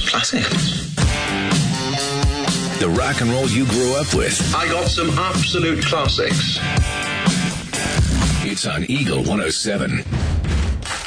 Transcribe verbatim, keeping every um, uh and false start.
classics. The rock and roll you grew up with. I got some absolute classics. It's on Eagle one oh seven.